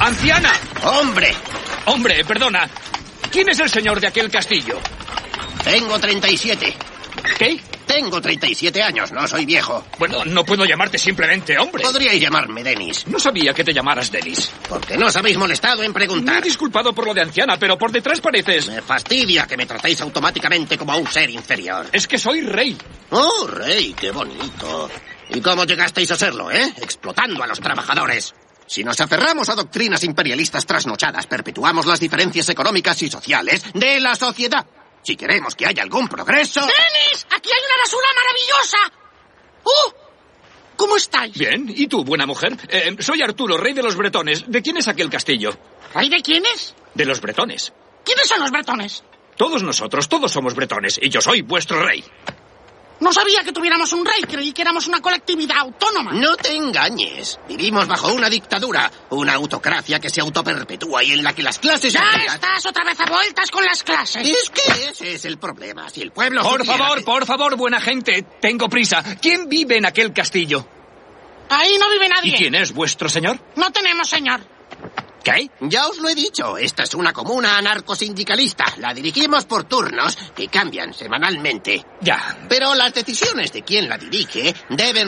¡Anciana! ¡Hombre! Hombre, perdona. ¿Quién es el señor de aquel castillo? Tengo 37. ¿Qué? Tengo 37 años, no soy viejo. Bueno, no puedo llamarte simplemente hombre. Podríais llamarme Dennis. No sabía que te llamaras Dennis. Porque no os habéis molestado en Me he preguntar. disculpado por lo de anciana, pero por detrás pareces... Me fastidia que me tratéis automáticamente como a un ser inferior. Es que soy rey. ¡Oh, rey! ¡Qué bonito! ¿Y cómo llegasteis a serlo, Explotando a los trabajadores. Si nos aferramos a doctrinas imperialistas trasnochadas, perpetuamos las diferencias económicas y sociales de la sociedad. Si queremos que haya algún progreso... ¡Dennis! ¡Aquí hay una basura maravillosa! ¿Cómo estáis? Bien. ¿Y tú, buena mujer? Soy Arturo, rey de los bretones. ¿De quién es aquel castillo? ¿Rey de quiénes? De los bretones. ¿Quiénes son los bretones? Todos nosotros, todos somos bretones. Y yo soy vuestro rey. No sabía que tuviéramos un rey. Creí que éramos una colectividad autónoma. No te engañes. Vivimos bajo una dictadura, una autocracia que se autoperpetúa y en la que las clases... Ya obreras- estás otra vez a vueltas con las clases. Es que ese es el problema. Si el pueblo... Por favor, buena gente. Tengo prisa. ¿Quién vive en aquel castillo? Ahí no vive nadie. ¿Y quién es vuestro señor? No tenemos señor. ¿Qué? Ya os lo he dicho, esta es una comuna anarcosindicalista. La dirigimos por turnos que cambian semanalmente. Ya. Pero las decisiones de quien la dirige deben